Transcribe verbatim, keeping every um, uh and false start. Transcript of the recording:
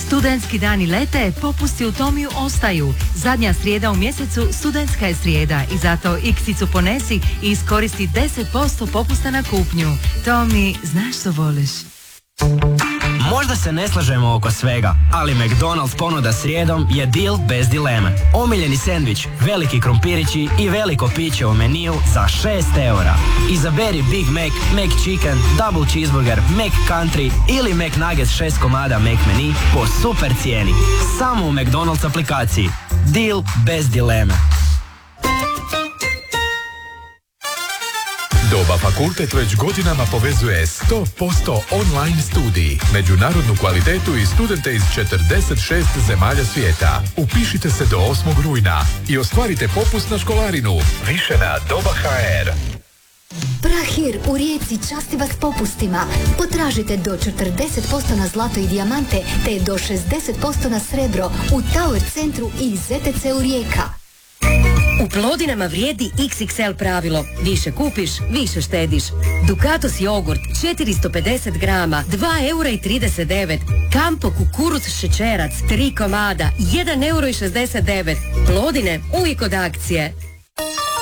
Studentski dani lete, popusti u Tomiju ostaju. Zadnja srijeda u mjesecu studentska je srijeda i zato iksicu ponesi i iskoristi deset posto popusta na kupnju. Tomi, znaš što voliš? Možda se ne slažemo oko svega, ali McDonald's ponuda srijedom je deal bez dileme. Omiljeni sendvič, veliki krumpirići i veliko piće u meniju za šest eura. Izaberi Big Mac, McChicken, Double Cheeseburger, McCountry ili McNuggets šest komada McMenu po super cijeni. Samo u McDonald's aplikaciji. Deal bez dileme. Doba fakultet već godinama povezuje sto posto online studij, međunarodnu kvalitetu i studente iz četrdeset šest zemalja svijeta. Upišite se do osmog rujna i ostvarite popust na školarinu. Više na doba ha er. Prahir u Rijeci časti vas popustima. Potražite do četrdeset posto na zlato i dijamante, te do šezdeset posto na srebro u Tower centru i zet te ce u Rijeka. U Plodinama vrijedi iks iks el pravilo. Više kupiš, više štediš. Dukatos jogurt četiristo pedeset grama, dva eura i trideset devet. Kampo kukuruz šećerac, tri komada, jedan euro i šezdeset devet. Plodine uvijek od akcije.